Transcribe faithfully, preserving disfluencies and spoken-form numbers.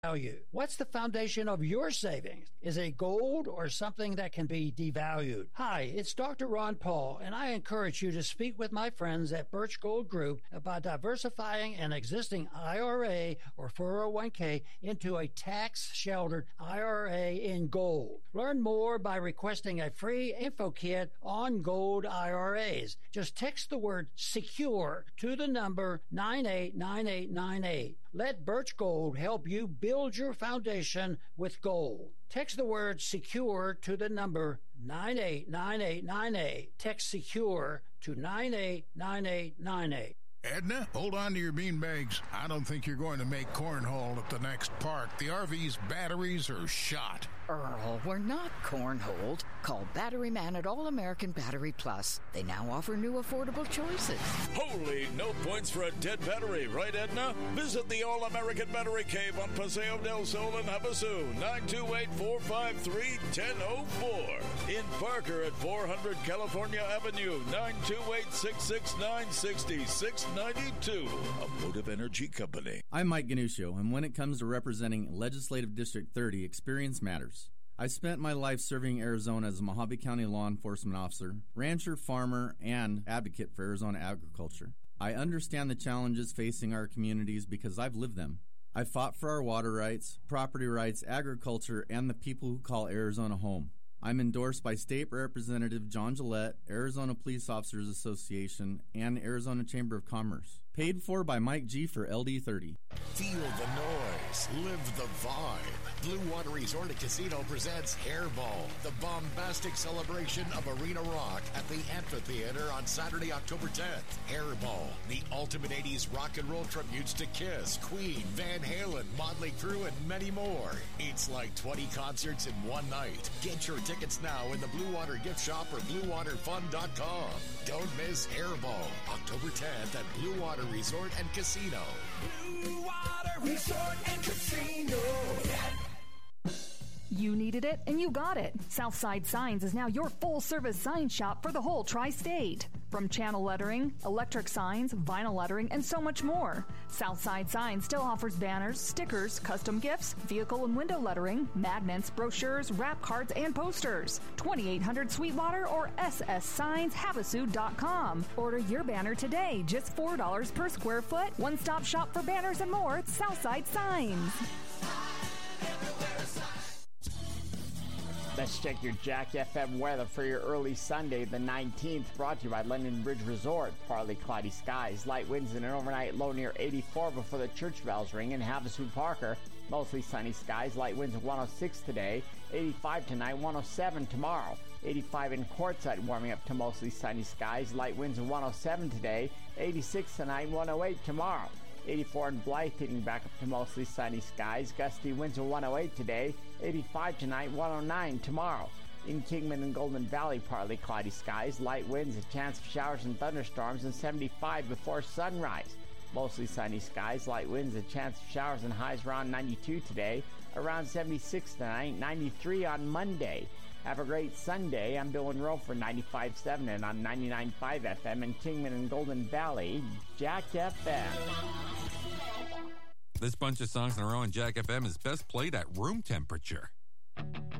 value. What's the foundation of your savings? Is it gold or something that can be devalued? Hi, it's Doctor Ron Paul, and I encourage you to speak with my friends at Birch Gold Group about diversifying an existing I R A or four oh one k into a tax-sheltered I R A in gold. Learn more by requesting a free info kit on gold I R As. Just text the word SECURE to the number nine eight nine eight nine eight. Let Birch Gold help you build your foundation with gold. Text the word SECURE to the number nine eight nine eight nine eight. Text SECURE to nine eight nine eight nine eight. Edna, hold on to your beanbags. I don't think you're going to make cornhole at the next park. The R V's batteries are shot. Earl, we're not cornholed. Call Battery Man at All American Battery Plus. They now offer new affordable choices. Holy no points for a dead battery, right, Edna? Visit the All American Battery Cave on Paseo del Sol in Havasu, nine two eight, four five three, one zero zero four. In Parker at four hundred California Avenue, nine two eight, six six nine, six six ninety-two. A Motive Energy Company. I'm Mike Ganuscio, and when it comes to representing Legislative District thirty, experience matters. I spent my life serving Arizona as a Mojave County law enforcement officer, rancher, farmer, and advocate for Arizona agriculture. I understand the challenges facing our communities because I've lived them. I fought for our water rights, property rights, agriculture, and the people who call Arizona home. I'm endorsed by State Representative John Gillette, Arizona Police Officers Association, and Arizona Chamber of Commerce. Paid for by Mike G. for L D thirty. Feel the noise. Live the vibe. Blue Water Resort and Casino presents Hairball, the bombastic celebration of Arena Rock at the Amphitheater on Saturday, October tenth. Hairball, the ultimate eighties rock and roll tributes to Kiss, Queen, Van Halen, Motley Crue, and many more. It's like twenty concerts in one night. Get your tickets now in the Blue Water gift shop or blue water fun dot com. Don't miss Hairball, October tenth at Blue Water Resort and Casino. Blue Water Resort and Casino. You needed it, and you got it. Southside Signs is now your full-service sign shop for the whole tri-state. From channel lettering, electric signs, vinyl lettering, and so much more. Southside Signs still offers banners, stickers, custom gifts, vehicle and window lettering, magnets, brochures, wrap cards, and posters. twenty-eight hundred Sweetwater or s s signs havasu dot com. Order your banner today, just four dollars per square foot. One-stop shop for banners and more at Southside Signs. Let's check your Jack F M weather for your early Sunday, the nineteenth, brought to you by London Bridge Resort. Partly cloudy skies, light winds, and an overnight low near eighty-four before the church bells ring in Havasu Parker. Mostly sunny skies, light winds at one oh six today, eighty-five tonight, one oh seven tomorrow. eighty-five in Quartzsite, warming up to mostly sunny skies, light winds at one oh seven today, eighty-six tonight, one oh eight tomorrow. eighty-four in Blythe, heating back up to mostly sunny skies. Gusty winds at one oh eight today, eighty-five tonight, one oh nine tomorrow. In Kingman and Golden Valley, partly cloudy skies, light winds, a chance of showers and thunderstorms, and seventy-five before sunrise. Mostly sunny skies, light winds, a chance of showers, and highs around ninety-two today, around seventy-six tonight, ninety-three on Monday. Have a great Sunday. I'm Bill Monroe for ninety-five point seven and on ninety-nine point five F M in Kingman and Golden Valley, Jack F M. This bunch of songs in a row on Jack F M is best played at room temperature.